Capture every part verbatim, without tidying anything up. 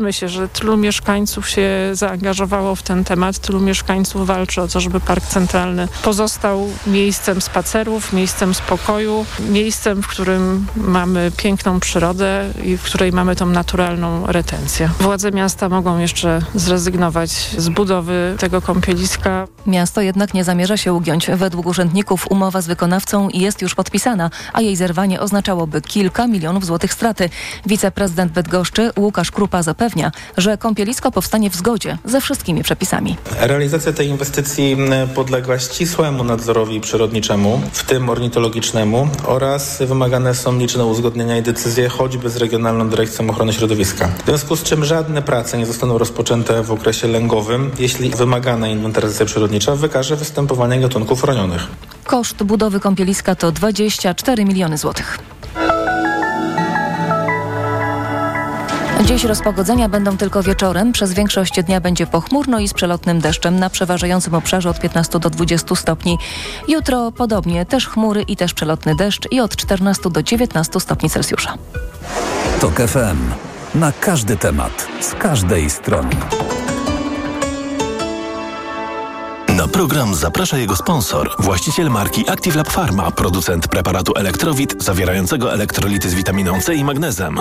Cieszymy się, że tylu mieszkańców się zaangażowało w ten temat, tylu mieszkańców walczy o to, żeby Park Centralny pozostał miejscem spacerów, miejscem spokoju, miejscem, w którym mamy piękną przyrodę i w której mamy tą naturalną retencję. Władze miasta mogą jeszcze zrezygnować z budowy tego kąpieliska. Miasto jednak nie zamierza się ugiąć. Według urzędników umowa z wykonawcą jest już podpisana, a jej zerwanie oznaczałoby kilka milionów złotych straty. Wiceprezydent Bydgoszczy Łukasz Krupa zapewnia, że kąpielisko powstanie w zgodzie ze wszystkimi przepisami. Realizacja tej inwestycji podlega ścisłemu nadzorowi przyrodniczemu, w tym ornitologicznemu, oraz wymagane są liczne uzgodnienia i decyzje choćby z Regionalną Dyrekcją Ochrony Środowiska. W związku z czym żadne prace nie zostaną rozpoczęte w okresie lęgowym, jeśli wymagana inwentaryzacja przyrodnicza wykaże występowanie gatunków chronionych. Koszt budowy kąpieliska to dwadzieścia cztery miliony złotych. Dziś rozpogodzenia będą tylko wieczorem. Przez większość dnia będzie pochmurno i z przelotnym deszczem na przeważającym obszarze od piętnastu do dwudziestu stopni. Jutro podobnie, też chmury i też przelotny deszcz i od czternastu do dziewiętnastu stopni Celsjusza. TOK F M. Na każdy temat, z każdej strony. Na program zaprasza jego sponsor, właściciel marki Active Lab Pharma, producent preparatu Elektrowit zawierającego elektrolity z witaminą C i magnezem.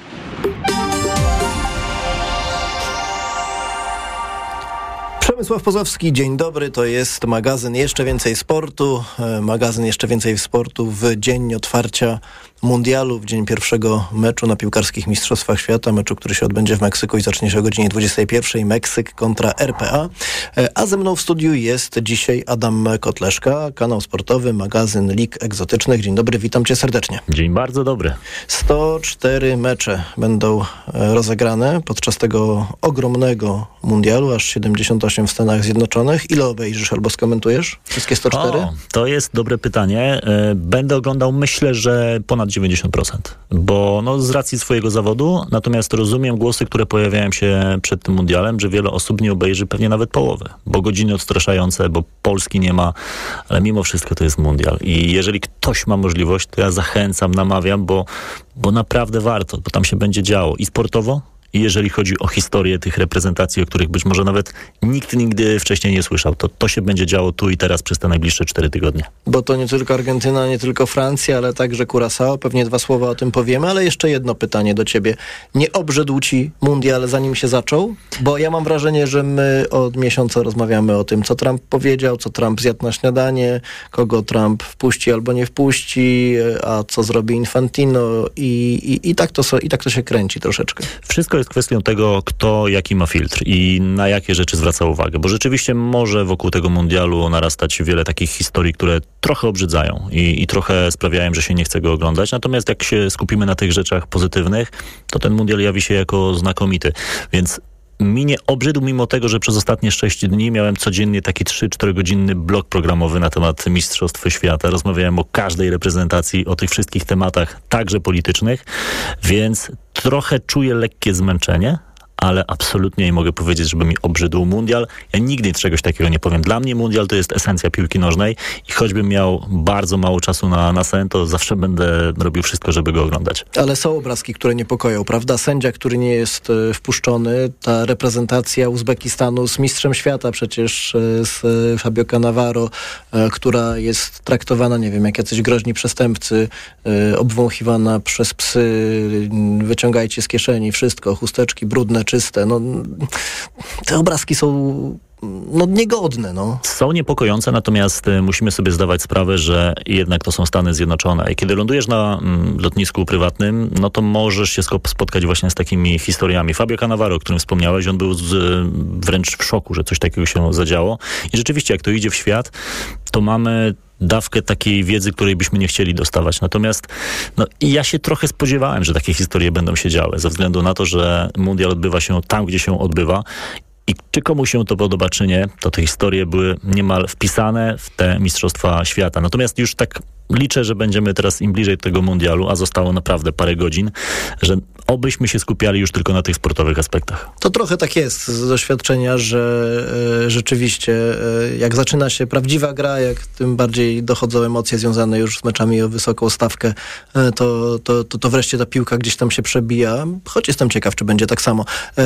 Przemysław Pozowski, dzień dobry, to jest magazyn Jeszcze Więcej Sportu, magazyn Jeszcze Więcej Sportu w dzień otwarcia mundialu, w dzień pierwszego meczu na piłkarskich Mistrzostwach Świata, meczu, który się odbędzie w Meksyku i zacznie się o godzinie dwudziestej pierwszej, Meksyk kontra R P A. A ze mną w studiu jest dzisiaj Adam Kotleszka, kanał sportowy, magazyn Lig Egzotycznych. Dzień dobry, witam cię serdecznie. Dzień bardzo dobry. sto cztery mecze będą rozegrane podczas tego ogromnego mundialu, aż siedemdziesiąt osiem w Stanach Zjednoczonych. Ile obejrzysz albo skomentujesz? Wszystkie sto cztery? O, to jest dobre pytanie. Będę oglądał, myślę, że ponad dziewięćdziesiąt procent, bo no, z racji swojego zawodu, natomiast rozumiem głosy, które pojawiają się przed tym mundialem, że wiele osób nie obejrzy pewnie nawet połowy, bo godziny odstraszające, bo Polski nie ma, ale mimo wszystko to jest mundial i jeżeli ktoś ma możliwość, to ja zachęcam, namawiam, bo, bo naprawdę warto, bo tam się będzie działo i sportowo, i jeżeli chodzi o historię tych reprezentacji, o których być może nawet nikt nigdy wcześniej nie słyszał, to to się będzie działo tu i teraz przez te najbliższe cztery tygodnie. Bo to nie tylko Argentyna, nie tylko Francja, ale także Curaçao. Pewnie dwa słowa o tym powiemy, ale jeszcze jedno pytanie do ciebie. Nie obrzydł ci mundial, zanim się zaczął? Bo ja mam wrażenie, że my od miesiąca rozmawiamy o tym, co Trump powiedział, co Trump zjadł na śniadanie, kogo Trump wpuści albo nie wpuści, a co zrobi Infantino i, i, i, tak, to, i tak to się kręci troszeczkę. Wszystko jest kwestią tego, kto jaki ma filtr i na jakie rzeczy zwraca uwagę, bo rzeczywiście może wokół tego mundialu narastać wiele takich historii, które trochę obrzydzają i, i trochę sprawiają, że się nie chce go oglądać, natomiast jak się skupimy na tych rzeczach pozytywnych, to ten mundial jawi się jako znakomity, więc mi nie obrzydł, mimo tego, że przez ostatnie sześć dni miałem codziennie taki trzy cztery godzinny blok programowy na temat Mistrzostw Świata. Rozmawiałem o każdej reprezentacji, o tych wszystkich tematach, także politycznych, więc trochę czuję lekkie zmęczenie, ale absolutnie nie mogę powiedzieć, żeby mi obrzydł mundial. Ja nigdy czegoś takiego nie powiem. Dla mnie mundial to jest esencja piłki nożnej i choćbym miał bardzo mało czasu na, na sen, to zawsze będę robił wszystko, żeby go oglądać. Ale są obrazki, które niepokoją, prawda? Sędzia, który nie jest e, wpuszczony, ta reprezentacja Uzbekistanu z mistrzem świata przecież, e, z e, Fabio Cannavaro, e, która jest traktowana, nie wiem, jak jacyś groźni przestępcy, e, obwąchiwana przez psy, wyciągajcie z kieszeni wszystko, chusteczki brudne, czyste. No, te obrazki są no, niegodne. No. Są niepokojące, natomiast y, musimy sobie zdawać sprawę, że jednak to są Stany Zjednoczone. I kiedy lądujesz na mm, lotnisku prywatnym, no to możesz się spotkać właśnie z takimi historiami. Fabio Cannavaro, o którym wspomniałeś, on był z, wręcz w szoku, że coś takiego się zadziało. I rzeczywiście, jak to idzie w świat, to mamy dawkę takiej wiedzy, której byśmy nie chcieli dostawać. Natomiast no, ja się trochę spodziewałem, że takie historie będą się działy, ze względu na to, że mundial odbywa się tam, gdzie się odbywa. I czy komuś się to podoba, czy nie, to te historie były niemal wpisane w te Mistrzostwa Świata. Natomiast już tak liczę, że będziemy teraz im bliżej tego mundialu, a zostało naprawdę parę godzin, że obyśmy się skupiali już tylko na tych sportowych aspektach. To trochę tak jest z doświadczenia, że e, rzeczywiście e, jak zaczyna się prawdziwa gra, jak tym bardziej dochodzą emocje związane już z meczami o wysoką stawkę, e, to, to, to, to wreszcie ta piłka gdzieś tam się przebija, choć jestem ciekaw, czy będzie tak samo. E,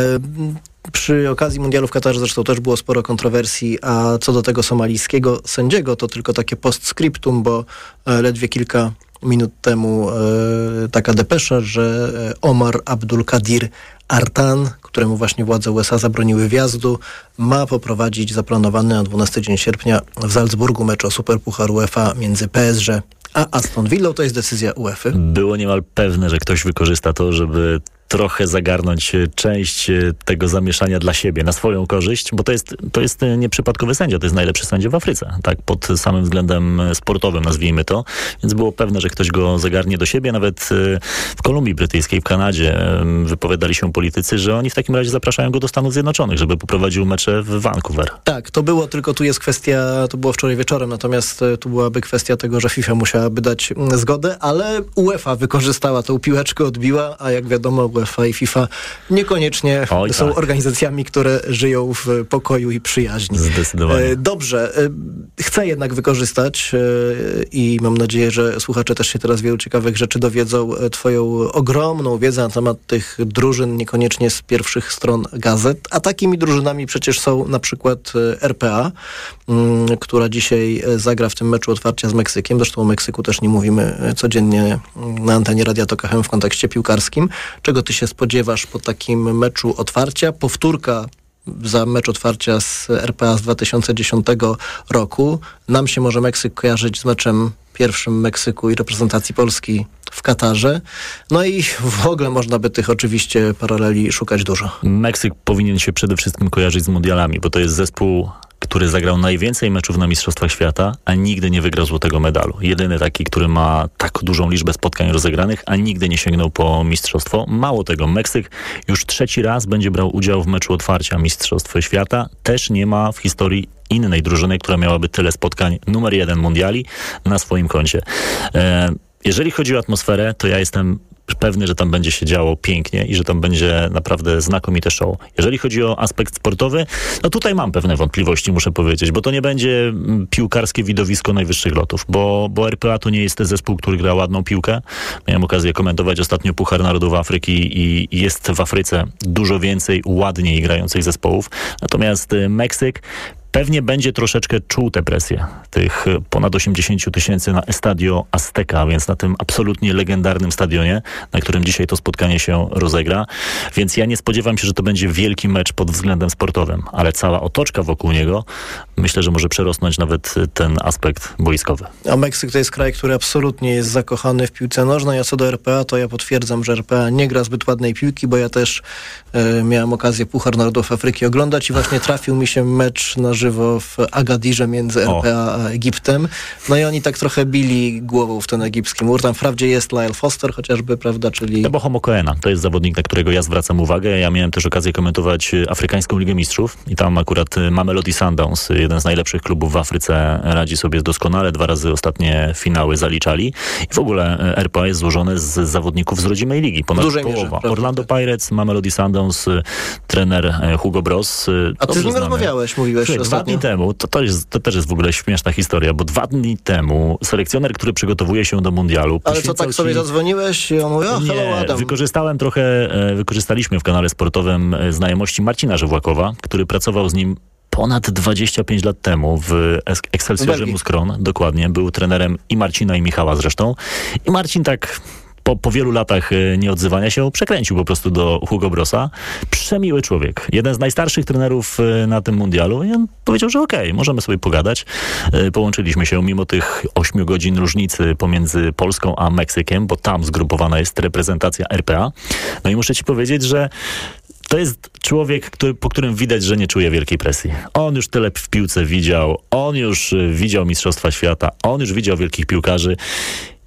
Przy okazji mundialu w Katarze zresztą też było sporo kontrowersji, a co do tego somalijskiego sędziego, to tylko takie postscriptum, bo e, ledwie kilka minut temu e, taka depesza, że Omar Abdul Kadir Artan, któremu właśnie władze U S A zabroniły wjazdu, ma poprowadzić zaplanowany na dwunasty dzień sierpnia w Salzburgu mecz o Superpuchar UEFA między P S G a Aston Villą. To jest decyzja UEFA. Było niemal pewne, że ktoś wykorzysta to, żeby trochę zagarnąć część tego zamieszania dla siebie, na swoją korzyść, bo to jest, to jest nieprzypadkowy sędzia, to jest najlepszy sędzia w Afryce, tak, pod samym względem sportowym, nazwijmy to, więc było pewne, że ktoś go zagarnie do siebie. Nawet w Kolumbii Brytyjskiej, w Kanadzie wypowiadali się politycy, że oni w takim razie zapraszają go do Stanów Zjednoczonych, żeby poprowadził mecze w Vancouver. Tak, to było, tylko tu jest kwestia, to było wczoraj wieczorem, natomiast tu byłaby kwestia tego, że FIFA musiałaby dać zgodę, ale UEFA wykorzystała tą piłeczkę, odbiła, a jak wiadomo UEFA i FIFA niekoniecznie Oj, są tak. organizacjami, które żyją w pokoju i przyjaźni. Zdecydowanie. Dobrze. Chcę jednak wykorzystać i mam nadzieję, że słuchacze też się teraz wielu ciekawych rzeczy dowiedzą. Twoją ogromną wiedzę na temat tych drużyn, niekoniecznie z pierwszych stron gazet, a takimi drużynami przecież są na przykład R P A, która dzisiaj zagra w tym meczu otwarcia z Meksykiem. Zresztą o Meksyku też nie mówimy codziennie na antenie Radia Tok F M w kontekście piłkarskim. Czego ty się spodziewasz po takim meczu otwarcia? Powtórka za mecz otwarcia z R P A z dwa tysiące dziesiątego roku. Nam się może Meksyk kojarzyć z meczem pierwszym Meksyku i reprezentacji Polski w Katarze. No i w ogóle można by tych oczywiście paraleli szukać dużo. Meksyk powinien się przede wszystkim kojarzyć z mundialami, bo to jest zespół, który zagrał najwięcej meczów na Mistrzostwach Świata, a nigdy nie wygrał złotego medalu. Jedyny taki, który ma tak dużą liczbę spotkań rozegranych, a nigdy nie sięgnął po mistrzostwo. Mało tego, Meksyk już trzeci raz będzie brał udział w meczu otwarcia Mistrzostw Świata. Też nie ma w historii innej drużyny, która miałaby tyle spotkań numer jeden mundiali na swoim koncie. E, jeżeli chodzi o atmosferę, to ja jestem pewny, że tam będzie się działo pięknie i że tam będzie naprawdę znakomite show. Jeżeli chodzi o aspekt sportowy, no tutaj mam pewne wątpliwości, muszę powiedzieć, bo to nie będzie piłkarskie widowisko najwyższych lotów, bo, bo R P A to nie jest zespół, który gra ładną piłkę. Miałem okazję komentować ostatnio Puchar Narodów Afryki i jest w Afryce dużo więcej ładniej grających zespołów. Natomiast Meksyk pewnie będzie troszeczkę czuł tę presję tych ponad osiemdziesięciu tysięcy na Estadio Azteca, więc na tym absolutnie legendarnym stadionie, na którym dzisiaj to spotkanie się rozegra. Więc ja nie spodziewam się, że to będzie wielki mecz pod względem sportowym, ale cała otoczka wokół niego myślę, że może przerosnąć nawet ten aspekt boiskowy. A Meksyk to jest kraj, który absolutnie jest zakochany w piłce nożnej, a co do R P A, to ja potwierdzam, że R P A nie gra zbyt ładnej piłki, bo ja też e, miałem okazję Puchar Narodów Afryki oglądać i właśnie trafił mi się mecz na żywo w Agadirze między R P A o. a Egiptem. No i oni tak trochę bili głową w ten egipski mur. Tam wprawdzie jest Lyle Foster chociażby, prawda, czyli... Ebo Homo Coena. To jest zawodnik, na którego ja zwracam uwagę. Ja miałem też okazję komentować Afrykańską Ligę Mistrzów i tam akurat Mamelodi Sundowns, jeden z najlepszych klubów w Afryce, radzi sobie doskonale. Dwa razy ostatnie finały zaliczali. I w ogóle R P A jest złożone z zawodników z rodzimej ligi. Ponad połowa. Mierze, Orlando Pirates, Mamelodi Sundowns, trener Hugo Bross. A ty z nim rozmawiałeś, mówiłeś Słuchaj, dwa dni temu, to, to, jest, to też jest w ogóle śmieszna historia, bo dwa dni temu selekcjoner, który przygotowuje się do mundialu... Ale co, tak ci... sobie zadzwoniłeś i on mówi, o, hello Adam. Wykorzystałem trochę, wykorzystaliśmy w kanale sportowym znajomości Marcina Żywłakowa, który pracował z nim ponad dwadzieścia pięć lat temu w Excelsiorze Muskron. Dokładnie, był trenerem i Marcina, i Michała zresztą. I Marcin tak... Po, po wielu latach nieodzywania się przekręcił po prostu do Hugo Brossa. Przemiły człowiek. Jeden z najstarszych trenerów na tym mundialu. I on powiedział, że okej, okay, możemy sobie pogadać. Połączyliśmy się mimo tych ośmiu godzin różnicy pomiędzy Polską a Meksykiem, bo tam zgrupowana jest reprezentacja R P A. No i muszę ci powiedzieć, że to jest człowiek, który, po którym widać, że nie czuje wielkiej presji. On już tyle w piłce widział. On już widział Mistrzostwa Świata. On już widział wielkich piłkarzy.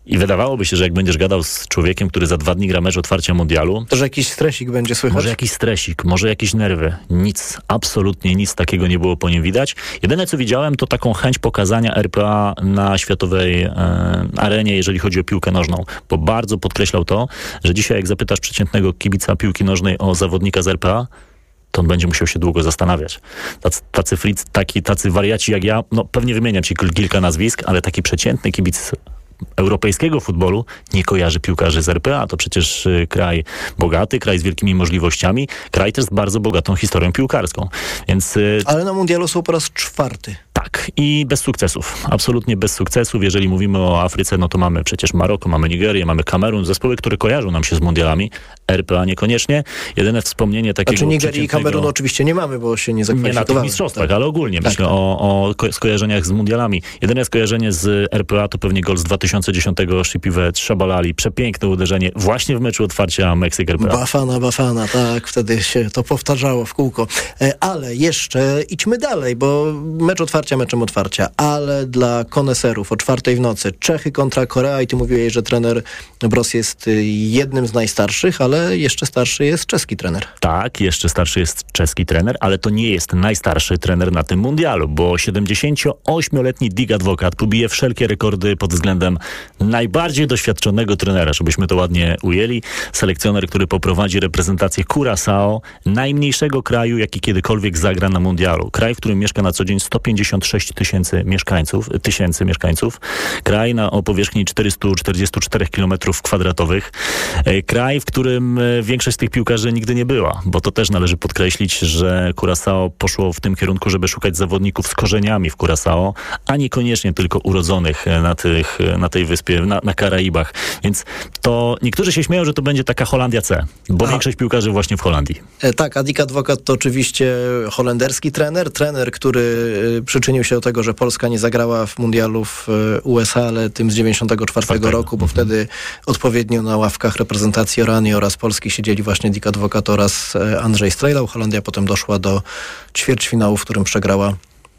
I wydawałoby się, że jak będziesz gadał z człowiekiem, który za dwa dni gra mecz otwarcia mundialu... To, że jakiś stresik będzie słychać? Może jakiś stresik, może jakieś nerwy. Nic, absolutnie nic takiego nie było po nim widać. Jedyne, co widziałem, to taką chęć pokazania R P A na światowej e, arenie, jeżeli chodzi o piłkę nożną. Bo bardzo podkreślał to, że dzisiaj jak zapytasz przeciętnego kibica piłki nożnej o zawodnika z R P A, to on będzie musiał się długo zastanawiać. Tacy, tacy fritz, taki, tacy wariaci jak ja, no pewnie wymieniam ci kilka nazwisk, ale taki przeciętny kibic europejskiego futbolu nie kojarzy piłkarzy z R P A. To przecież kraj bogaty, kraj z wielkimi możliwościami, kraj też z bardzo bogatą historią piłkarską. Więc, ale na mundialu są po raz czwarty. Tak, i bez sukcesów. Absolutnie bez sukcesów. Jeżeli mówimy o Afryce, no to mamy przecież Maroko, mamy Nigerię, mamy Kamerun, zespoły, które kojarzą nam się z mundialami. R P A niekoniecznie. Jedyne wspomnienie takiego... Znaczy Nigerii i Kamerunu oczywiście nie mamy, bo się nie zakwalifikowali. Nie na tych mistrzostwach, tak. Ale ogólnie tak, myślę tak. o, o ko- skojarzeniach z mundialami. Jedyne skojarzenie z R P A to pewnie gol z dwa tysiące dziesiątego Shipiwe Shabalali. Przepiękne uderzenie właśnie w meczu otwarcia Meksyk-R P A. Bafana, Bafana, tak. Wtedy się to powtarzało w kółko. Ale jeszcze idźmy dalej, bo mecz otwarcia meczem otwarcia, ale dla koneserów o czwartej w nocy Czechy kontra Korea i ty mówiłeś, że trener Broz jest jednym z najstarszych, ale jeszcze starszy jest czeski trener. Tak, jeszcze starszy jest czeski trener, ale to nie jest najstarszy trener na tym mundialu, bo siedemdziesięcioośmioletni Dick Advocat pobije wszelkie rekordy pod względem najbardziej doświadczonego trenera, żebyśmy to ładnie ujęli. Selekcjoner, który poprowadzi reprezentację Curaçao, najmniejszego kraju, jaki kiedykolwiek zagra na mundialu. Kraj, w którym mieszka na co dzień sto pięćdziesiąt sześć tysięcy mieszkańców, tysięcy mieszkańców. Kraj na, o powierzchni czterysta czterdzieści cztery kilometrów kwadratowych. Kraj, w którym większość z tych piłkarzy nigdy nie była, bo to też należy podkreślić, że Curaçao poszło w tym kierunku, żeby szukać zawodników z korzeniami w Curaçao, a niekoniecznie tylko urodzonych na, tych, na tej wyspie, na, na Karaibach. Więc to niektórzy się śmieją, że to będzie taka Holandia C, bo a. większość piłkarzy właśnie w Holandii. E, tak, a Dick Advocat to oczywiście holenderski trener, trener, który przyczynił się do tego, że Polska nie zagrała w mundialu w U S A, ale tym z dziewięćdziesiątego czwartego roku, bo mhm. wtedy odpowiednio na ławkach reprezentacji Oranii oraz Polski siedzieli właśnie Dick Advocat oraz Andrzej Strejlał. Holandia potem doszła do ćwierćfinału, w którym przegrała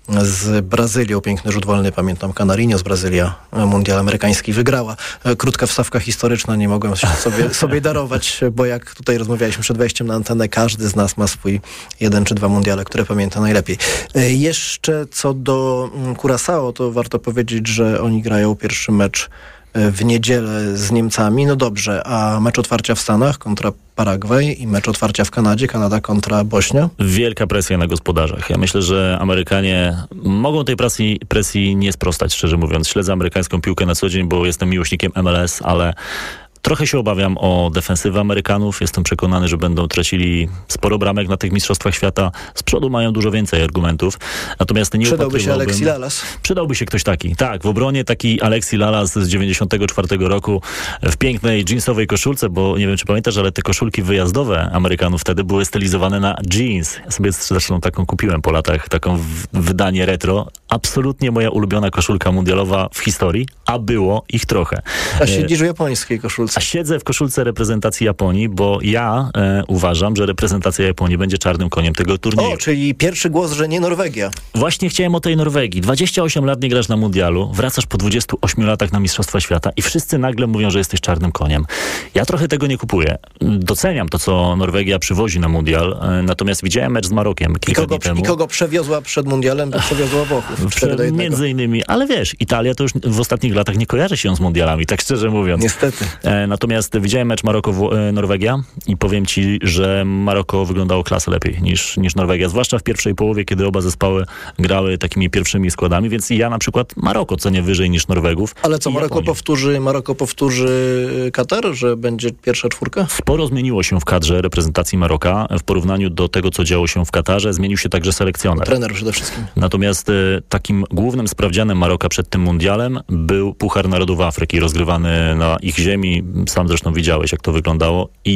z Brazylią. Piękny rzut wolny, pamiętam, Canarinho z Brazylia, mundial amerykański wygrała. Krótka wstawka historyczna, nie mogłem się sobie, sobie darować, bo jak tutaj rozmawialiśmy przed wejściem na antenę, każdy z nas ma swój jeden czy dwa mundiale, które pamięta najlepiej. Jeszcze co do Curaçao, to warto powiedzieć, że oni grają pierwszy mecz w niedzielę z Niemcami. No dobrze, a mecz otwarcia w Stanach kontra Paragwaj i mecz otwarcia w Kanadzie, Kanada kontra Bośnia? Wielka presja na gospodarzach. Ja myślę, że Amerykanie mogą tej presji, presji nie sprostać, szczerze mówiąc. Śledzę amerykańską piłkę na co dzień, bo jestem miłośnikiem M L S, ale trochę się obawiam o defensywę Amerykanów. Jestem przekonany, że będą tracili sporo bramek na tych mistrzostwach świata. Z przodu mają dużo więcej argumentów. Natomiast nie Przydałby się Alexi Lalas? Przydałby się ktoś taki. Tak, w obronie taki Alexi Lalas z dziewięćdziesiątego czwartego roku w pięknej jeansowej koszulce, bo nie wiem, czy pamiętasz, ale te koszulki wyjazdowe Amerykanów wtedy były stylizowane na jeans. Ja sobie zresztą taką kupiłem po latach, taką w, wydanie retro. Absolutnie moja ulubiona koszulka mundialowa w historii, a było ich trochę. A siedzisz w japońskiej koszulce? A siedzę w koszulce reprezentacji Japonii, bo ja e, uważam, że reprezentacja Japonii będzie czarnym koniem tego turnieju. O, czyli pierwszy głos, że nie Norwegia. Właśnie chciałem o tej Norwegii. dwadzieścia osiem lat nie grasz na mundialu, wracasz po dwudziestu ośmiu latach na Mistrzostwa Świata i wszyscy nagle mówią, że jesteś czarnym koniem. Ja trochę tego nie kupuję. Doceniam to, co Norwegia przywozi na mundial, e, natomiast widziałem mecz z Marokiem kilka I kogo, dni temu. I kogo przewiozła przed mundialem, bo przewiozła Włochów. Prze- między innymi, ale wiesz, Italia to już w ostatnich latach nie kojarzy się z mundialami, tak szczerze mówiąc. Niestety. E, natomiast widziałem mecz Maroko-Norwegia i powiem ci, że Maroko wyglądało klasę lepiej niż, niż Norwegia, zwłaszcza w pierwszej połowie, kiedy oba zespoły grały takimi pierwszymi składami, więc ja na przykład Maroko cenię wyżej niż Norwegów. Ale co, Maroko powtórzy, Maroko powtórzy Katar, że będzie pierwsza czwórka? Sporo zmieniło się w kadrze reprezentacji Maroka w porównaniu do tego, co działo się w Katarze. Zmienił się także selekcjoner. Trener przede wszystkim. Natomiast e, takim głównym sprawdzianem Maroka przed tym mundialem był Puchar Narodów Afryki, rozgrywany na ich ziemi. Sam zresztą widziałeś, jak to wyglądało i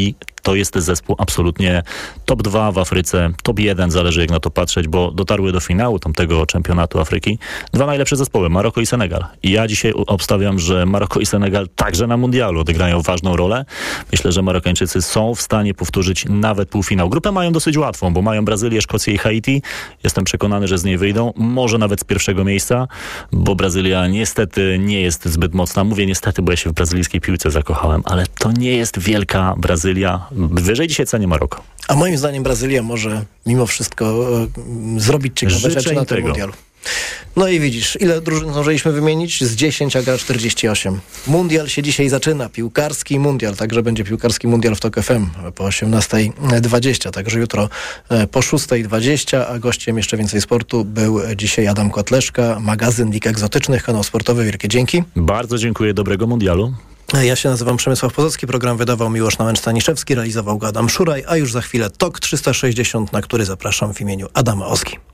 to jest zespół absolutnie top dwa w Afryce, top jeden, zależy jak na to patrzeć, bo dotarły do finału tamtego czempionatu Afryki dwa najlepsze zespoły, Maroko i Senegal. I ja dzisiaj obstawiam, że Maroko i Senegal także na mundialu odegrają ważną rolę. Myślę, że Marokańczycy są w stanie powtórzyć nawet półfinał. Grupę mają dosyć łatwą, bo mają Brazylię, Szkocję i Haiti. Jestem przekonany, że z niej wyjdą. Może nawet z pierwszego miejsca, bo Brazylia niestety nie jest zbyt mocna. Mówię niestety, bo ja się w brazylijskiej piłce zakochałem, ale to nie jest wielka Brazylia. Wyżej dzisiaj cenię Maroko. A moim zdaniem Brazylia może mimo wszystko e, zrobić ciekawe Życzę rzeczy na tym tego. mundialu. No i widzisz, ile drużyn zdążyliśmy wymienić? Z dziesięć, a gra czterdzieści osiem. Mundial się dzisiaj zaczyna, piłkarski mundial, także będzie piłkarski mundial w TOK F M po osiemnasta dwadzieścia, także jutro po szósta dwadzieścia, a gościem jeszcze więcej sportu był dzisiaj Adam Kotleszka, magazyn Lig Egzotycznych, kanał sportowy. Wielkie dzięki. Bardzo dziękuję, dobrego mundialu. Ja się nazywam Przemysław Pozowski, program wydawał Miłosz Nałęcz-Staniszewski, realizował go Adam Szuraj, a już za chwilę TOK trzysta sześćdziesiąt, na który zapraszam w imieniu Adama Oski.